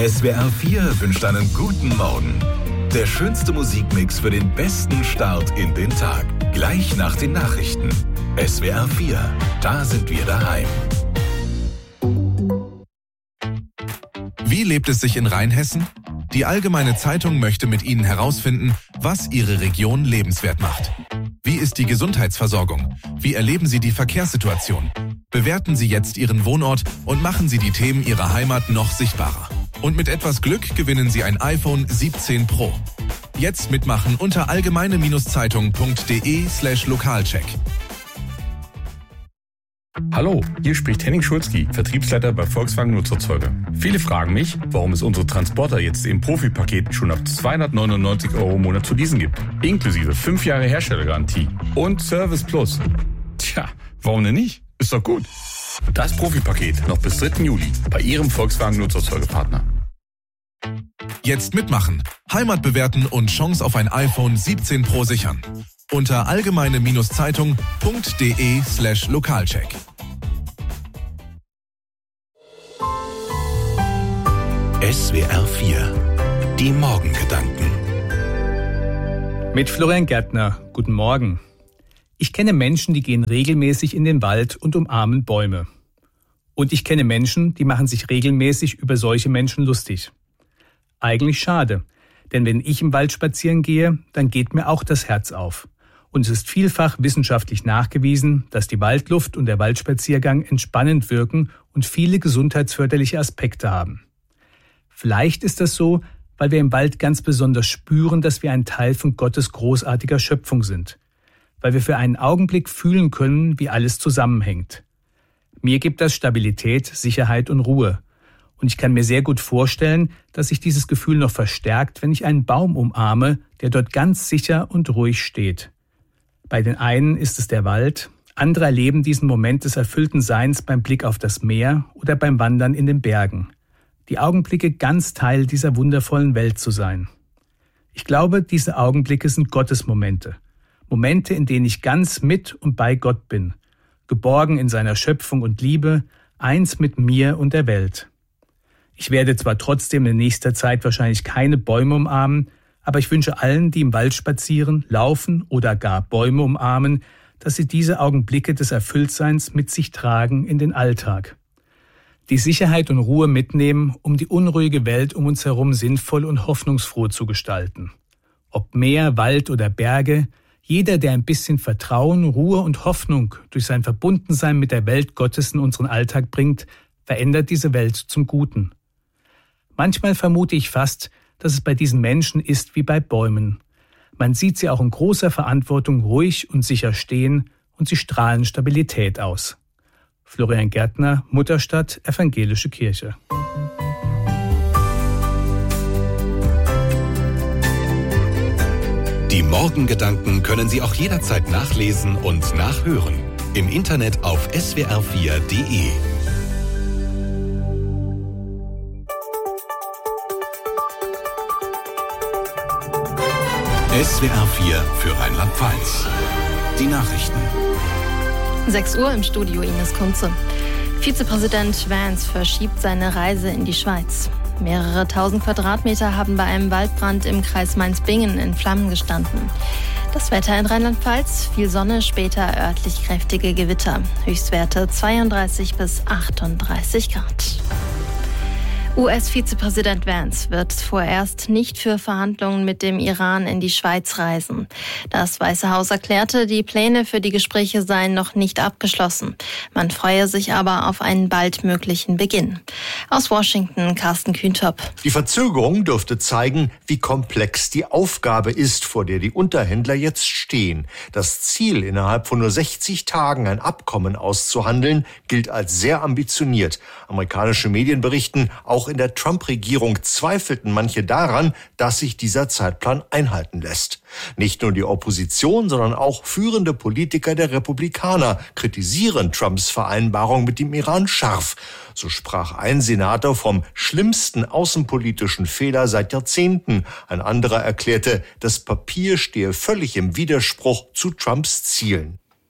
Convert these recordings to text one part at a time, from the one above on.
SWR 4 wünscht einen guten Morgen. Der schönste Musikmix für den besten Start in den Tag. Gleich nach den Nachrichten. SWR 4, da sind wir daheim. Wie lebt es sich in Rheinhessen? Die Allgemeine Zeitung möchte mit Ihnen herausfinden, was Ihre Region lebenswert macht. Wie ist die Gesundheitsversorgung? Wie erleben Sie die Verkehrssituation? Bewerten Sie jetzt Ihren Wohnort und machen Sie die Themen Ihrer Heimat noch sichtbarer. Und mit etwas Glück gewinnen Sie ein iPhone 17 Pro. Jetzt mitmachen unter allgemeine-zeitung.de/Lokalcheck. Hallo, hier spricht Henning Schulzki, Vertriebsleiter bei Volkswagen Nutzerzeuger. Viele fragen mich, warum es unsere Transporter jetzt im Profi-Paket schon ab 299 € im Monat zu leasen gibt. Inklusive 5 Jahre Herstellergarantie und Service Plus. Tja, warum denn nicht? Ist doch gut. Das Profi-Paket noch bis 3. Juli bei Ihrem Volkswagen Nutzerzeugerpartner. Jetzt mitmachen, Heimat bewerten und Chance auf ein iPhone 17 Pro sichern. Unter allgemeine-zeitung.de/Lokalcheck. SWR 4, die Morgengedanken. Mit Florian Gärtner, guten Morgen. Ich kenne Menschen, die gehen regelmäßig in den Wald und umarmen Bäume. Und ich kenne Menschen, die machen sich regelmäßig über solche Menschen lustig. Eigentlich schade, denn wenn ich im Wald spazieren gehe, dann geht mir auch das Herz auf. Und es ist vielfach wissenschaftlich nachgewiesen, dass die Waldluft und der Waldspaziergang entspannend wirken und viele gesundheitsförderliche Aspekte haben. Vielleicht ist das so, weil wir im Wald ganz besonders spüren, dass wir ein Teil von Gottes großartiger Schöpfung sind. Weil wir für einen Augenblick fühlen können, wie alles zusammenhängt. Mir gibt das Stabilität, Sicherheit und Ruhe. Und ich kann mir sehr gut vorstellen, dass sich dieses Gefühl noch verstärkt, wenn ich einen Baum umarme, der dort ganz sicher und ruhig steht. Bei den einen ist es der Wald, andere erleben diesen Moment des erfüllten Seins beim Blick auf das Meer oder beim Wandern in den Bergen. Die Augenblicke, ganz Teil dieser wundervollen Welt zu sein. Ich glaube, diese Augenblicke sind Gottesmomente. Momente, in denen ich ganz mit und bei Gott bin. Geborgen in seiner Schöpfung und Liebe, eins mit mir und der Welt. Ich werde zwar trotzdem in nächster Zeit wahrscheinlich keine Bäume umarmen, aber ich wünsche allen, die im Wald spazieren, laufen oder gar Bäume umarmen, dass sie diese Augenblicke des Erfülltseins mit sich tragen in den Alltag. Die Sicherheit und Ruhe mitnehmen, um die unruhige Welt um uns herum sinnvoll und hoffnungsfroh zu gestalten. Ob Meer, Wald oder Berge, jeder, der ein bisschen Vertrauen, Ruhe und Hoffnung durch sein Verbundensein mit der Welt Gottes in unseren Alltag bringt, verändert diese Welt zum Guten. Manchmal vermute ich fast, dass es bei diesen Menschen ist wie bei Bäumen. Man sieht sie auch in großer Verantwortung ruhig und sicher stehen und sie strahlen Stabilität aus. Florian Gärtner, Mutterstadt, Evangelische Kirche. Die Morgengedanken können Sie auch jederzeit nachlesen und nachhören. Im Internet auf swr4.de. SWR 4 für Rheinland-Pfalz. Die Nachrichten. 6 Uhr im Studio Ines Kunze. Vizepräsident Vance verschiebt seine Reise in die Schweiz. Mehrere tausend Quadratmeter haben bei einem Waldbrand im Kreis Mainz-Bingen in Flammen gestanden. Das Wetter in Rheinland-Pfalz, viel Sonne, später örtlich kräftige Gewitter. Höchstwerte 32 bis 38 Grad. US-Vizepräsident Vance wird vorerst nicht für Verhandlungen mit dem Iran in die Schweiz reisen. Das Weiße Haus erklärte, die Pläne für die Gespräche seien noch nicht abgeschlossen. Man freue sich aber auf einen bald möglichen Beginn. Aus Washington, Carsten Kühntop. Die Verzögerung dürfte zeigen, wie komplex die Aufgabe ist, vor der die Unterhändler jetzt stehen. Das Ziel, innerhalb von nur 60 Tagen ein Abkommen auszuhandeln, gilt als sehr ambitioniert. Amerikanische Medien berichten, auch in der Trump-Regierung zweifelten manche daran, dass sich dieser Zeitplan einhalten lässt. Nicht nur die Opposition, sondern auch führende Politiker der Republikaner kritisieren Trumps Vereinbarung mit dem Iran scharf. So sprach ein Senator vom schlimmsten außenpolitischen Fehler seit Jahrzehnten. Ein anderer erklärte, das Papier stehe völlig im Widerspruch zu Trumps Zielen.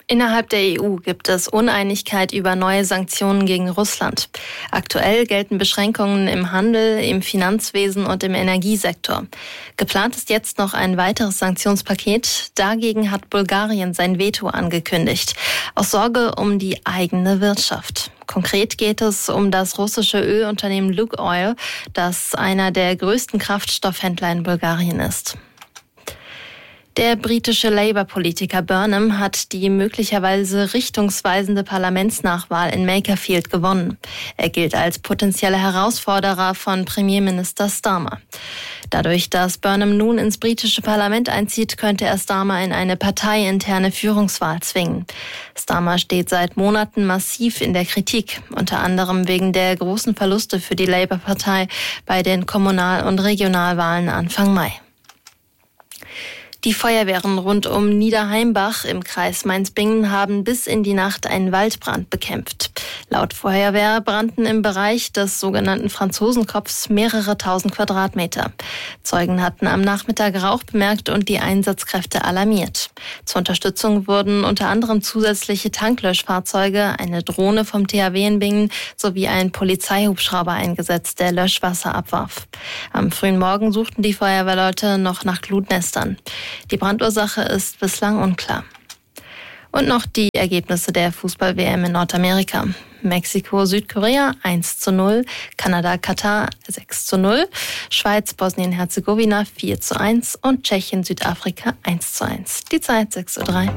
Innerhalb der EU gibt es Uneinigkeit über neue Sanktionen gegen Russland. Aktuell gelten Beschränkungen im Handel, im Finanzwesen und im Energiesektor. Geplant ist jetzt noch ein weiteres Sanktionspaket. Dagegen hat Bulgarien sein Veto angekündigt, aus Sorge um die eigene Wirtschaft. Konkret geht es um das russische Ölunternehmen Lukoil, das einer der größten Kraftstoffhändler in Bulgarien ist. Der britische Labour-Politiker Burnham hat die möglicherweise richtungsweisende Parlamentsnachwahl in Makerfield gewonnen. Er gilt als potenzieller Herausforderer von Premierminister Starmer. Dadurch, dass Burnham nun ins britische Parlament einzieht, könnte er Starmer in eine parteiinterne Führungswahl zwingen. Starmer steht seit Monaten massiv in der Kritik, unter anderem wegen der großen Verluste für die Labour-Partei bei den Kommunal- und Regionalwahlen Anfang Mai. Die Feuerwehren rund um Niederheimbach im Kreis Mainz-Bingen haben bis in die Nacht einen Waldbrand bekämpft. Laut Feuerwehr brannten im Bereich des sogenannten Franzosenkopfs mehrere tausend Quadratmeter. Zeugen hatten am Nachmittag Rauch bemerkt und die Einsatzkräfte alarmiert. Zur Unterstützung wurden unter anderem zusätzliche Tanklöschfahrzeuge, eine Drohne vom THW in Bingen sowie ein Polizeihubschrauber eingesetzt, der Löschwasser abwarf. Am frühen Morgen suchten die Feuerwehrleute noch nach Glutnestern. Die Brandursache ist bislang unklar. Und noch die Ergebnisse der Fußball-WM in Nordamerika. Mexiko, Südkorea 1:0, Kanada, Katar 6:0, Schweiz, Bosnien-Herzegowina 4:1 und Tschechien, Südafrika 1:1. Die Zeit 6:03 Uhr.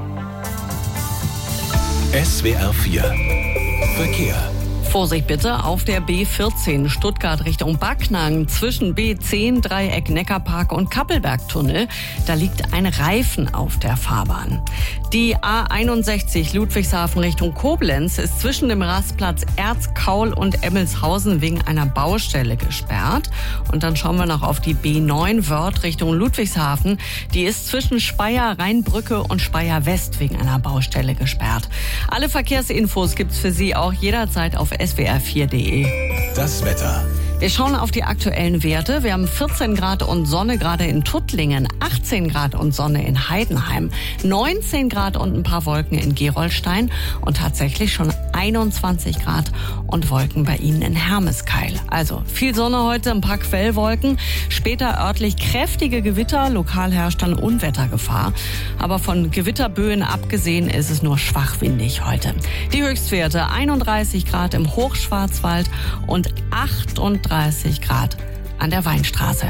SWR 4 Verkehr. Vorsicht bitte auf der B14 Stuttgart Richtung Backnang zwischen B10 Dreieck Neckarpark und Kappelbergtunnel. Da liegt ein Reifen auf der Fahrbahn. Die A61 Ludwigshafen Richtung Koblenz ist zwischen dem Rastplatz Erzkaul und Emmelshausen wegen einer Baustelle gesperrt. Und dann schauen wir noch auf die B9 Wörth Richtung Ludwigshafen. Die ist zwischen Speyer Rheinbrücke und Speyer West wegen einer Baustelle gesperrt. Alle Verkehrsinfos gibt's für Sie auch jederzeit auf swr4.de. Das Wetter. Wir schauen auf die aktuellen Werte. Wir haben 14 Grad und Sonne gerade in Tuttlingen, 18 Grad und Sonne in Heidenheim, 19 Grad und ein paar Wolken in Gerolstein und tatsächlich schon 21 Grad und Wolken bei Ihnen in Hermeskeil. Also viel Sonne heute, ein paar Quellwolken, später örtlich kräftige Gewitter, lokal herrscht dann Unwettergefahr. Aber von Gewitterböen abgesehen ist es nur schwach windig heute. Die Höchstwerte 31 Grad im Hochschwarzwald und 38 Grad an der Weinstraße.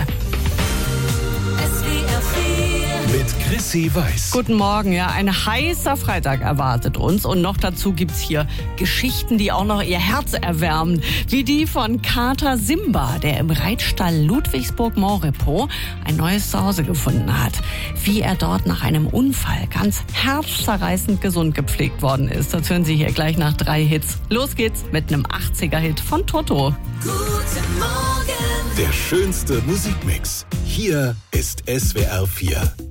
Mit Chrissy Weiß. Guten Morgen, ja, ein heißer Freitag erwartet uns und noch dazu gibt's hier Geschichten, die auch noch Ihr Herz erwärmen, wie die von Kater Simba, der im Reitstall Ludwigsburg-Montrepo ein neues Zuhause gefunden hat. Wie er dort nach einem Unfall ganz herzzerreißend gesund gepflegt worden ist, das hören Sie hier gleich nach 3 Hits. Los geht's mit einem 80er-Hit von Toto. Guten Morgen. Der schönste Musikmix. Hier ist SWR 4.